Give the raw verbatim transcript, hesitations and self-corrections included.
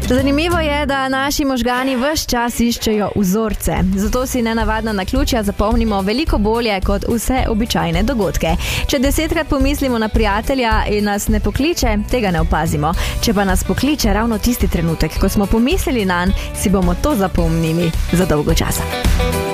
Zanimivo je, da naši možgani ves čas iščejo vzorce. Zato si nenavadna naključja zapomnimo veliko bolje kot vse običajne dogodke. Če desetkrat pomislimo na prijatelja in nas ne pokliče, tega ne opazimo. Če pa nas pokliče ravno tisti trenutek, ko smo pomislili nanj, si bomo to zapomnili za dolgo časa.